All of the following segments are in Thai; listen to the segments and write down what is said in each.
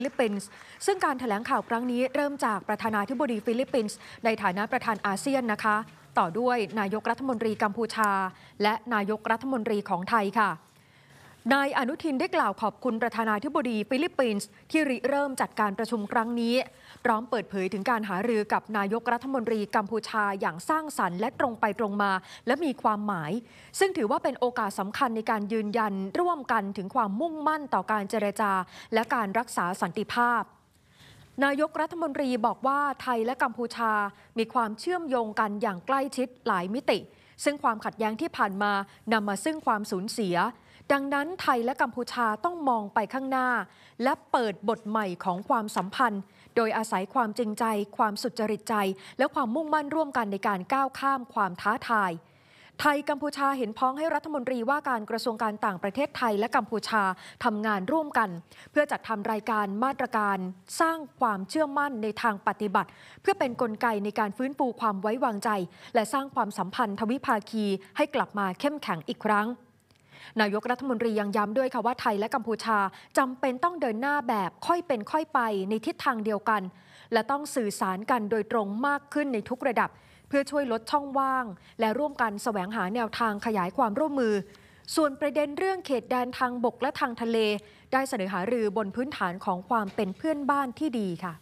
ฟิลิปปินส์ซึ่งการแถลงข่าวครั้งนี้เริ่มจากประธานาธิบดีฟิลิปปินส์ในฐานะประธานอาเซียนนะคะต่อด้วยนายกรัฐมนตรีกัมพูชาและนายกรัฐมนตรีของไทยค่ะนายอนุทินได้กล่าวขอบคุณประธานาธิบดีฟิลิปปินส์ที่ริเริ่มจัดการประชุมครั้งนี้พร้อมเปิดเผยถึงการหารือกับนายกรัฐมนตรีกัมพูชาอย่างสร้างสรรค์และตรงไปตรงมาและมีความหมายซึ่งถือว่าเป็นโอกาสสำคัญในการยืนยันร่วมกันถึงความมุ่งมั่นต่อการเจรจาและการรักษาสันติภาพนายกรัฐมนตรีบอกว่าไทยและกัมพูชามีความเชื่อมโยงกันอย่างใกล้ชิดหลายมิติซึ่งความขัดแย้งที่ผ่านมานำมาซึ่งความสูญเสียดังนั้นไทยและกัมพูชาต้องมองไปข้างหน้าและเปิดบทใหม่ของความสัมพันธ์โดยอาศัยความจริงใจความสุจริตใจและความมุ่งมั่นร่วมกันในการก้าวข้ามความท้าทายไทยกัมพูชาเห็นพ้องให้รัฐมนตรีว่าการกระทรวงการต่างประเทศไทยและกัมพูชาทำงานร่วมกันเพื่อจัดทำรายการมาตรการสร้างความเชื่อมั่นในทางปฏิบัติเพื่อเป็นกลไกในการฟื้นฟูความไว้วางใจและสร้างความสัมพันธ์ทวิภาคีให้กลับมาเข้มแข็งอีกครั้งนายกรัฐมนตรียังย้ำด้วยค่ะว่าไทยและกัมพูชาจำเป็นต้องเดินหน้าแบบค่อยเป็นค่อยไปในทิศทางเดียวกันและต้องสื่อสารกันโดยตรงมากขึ้นในทุกระดับเพื่อช่วยลดช่องว่างและร่วมกันแสวงหาแนวทางขยายความร่วมมือส่วนประเด็นเรื่องเขตแดนทางบกและทางทะเลได้เสนอหารือบนพื้นฐานของความเป็นเพื่อนบ้านที่ดีค่ะ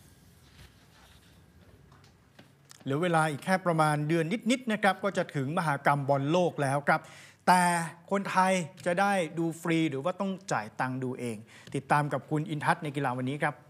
เหลือเวลาอีกแค่ประมาณเดือนนิดๆนะครับก็จะถึงมหกรรมบอลโลกแล้วครับแต่คนไทยจะได้ดูฟรีหรือว่าต้องจ่ายตังค์ดูเองติดตามกับคุณอินทัศน์ในกีฬาวันนี้ครับ